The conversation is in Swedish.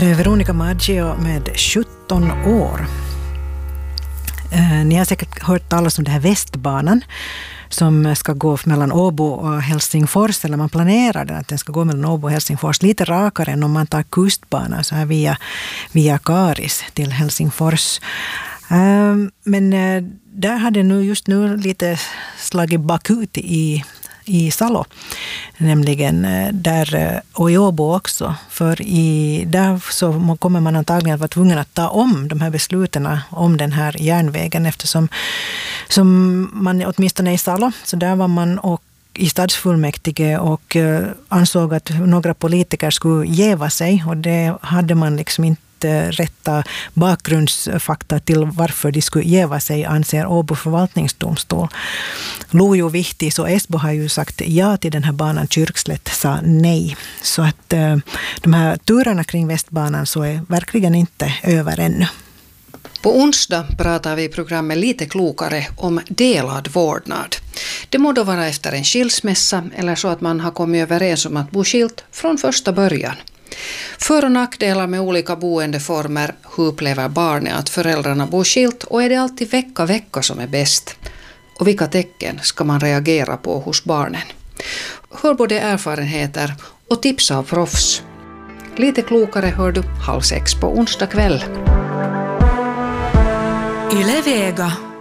är Veronica Maggio med 17 år. Ni har säkert hört talas om det här Västbanan som ska gå mellan Åbo och Helsingfors, eller man planerar den att den ska gå mellan Åbo och Helsingfors lite rakare än om man tar kustbanan så här via Karis till Helsingfors. Men där hade just nu lite slagit bakut i Salo, nämligen där, och i Åbo också, för där så kommer man antagligen att vara tvungen att ta om de här besluten om den här järnvägen, eftersom som man åtminstone i Salo, så där var man och i stadsfullmäktige och ansåg att några politiker skulle geva sig, och det hade man liksom inte rätta bakgrundsfakta till varför de skulle geva sig, anser Åbo förvaltningsdomstol. Lojo Vihtis och Esbo har ju sagt ja till den här banan, Kyrkslätt sa nej. Så att de här turerna kring Västbanan så är verkligen inte över ännu. På onsdag pratar vi i programmet lite klokare om delad vårdnad. Det må då vara efter en skilsmässa eller så att man har kommit överens om att bo skilt från första början. För- och nackdelar med olika boendeformer, hur upplever barnet att föräldrarna bor skilt och är det alltid vecka som är bäst? Och vilka tecken ska man reagera på hos barnen? Hör både erfarenheter och tips av proffs. Lite klokare hör du 5:30 på onsdag kväll. Yle Vega.